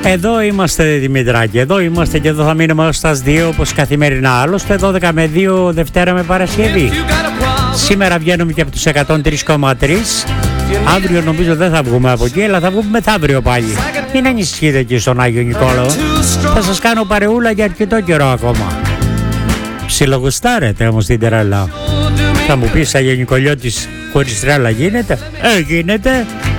Εδώ είμαστε, Δημητράκη, εδώ είμαστε και εδώ θα μείνουμε ως τα 2 όπως καθημερινά. Άλλωστε 12 με 2 Δευτέρα με Παρασκευή. Σήμερα βγαίνουμε και από τους 103,3. Αύριο νομίζω δεν θα βγούμε από εκεί, αλλά θα βγούμε μεθαύριο πάλι. Μην ανησυχείτε εκεί στον Άγιο Νικόλαο. Θα σας κάνω παρεούλα για αρκετό καιρό ακόμα. Ψιλογουστάρετε όμως την τρέλα. Θα μου πεις Άγιο Νικολιώτης, χωρίς τρέλα γίνεται? Γίνεται.